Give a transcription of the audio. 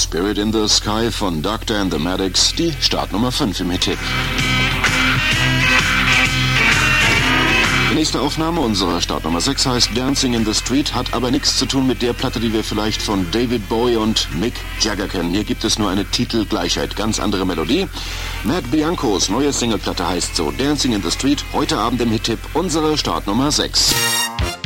Spirit in the Sky von Dr. and the Maddox, die Startnummer 5 im Hit-Tipp. Die nächste Aufnahme unserer Startnummer 6 heißt Dancing in the Street, hat aber nichts zu tun mit der Platte, die wir vielleicht von David Bowie und Mick Jagger kennen. Hier gibt es nur eine Titelgleichheit, ganz andere Melodie. Matt Biancos neue Singleplatte heißt so Dancing in the Street, heute Abend im Hit-Tipp unsere Startnummer 6.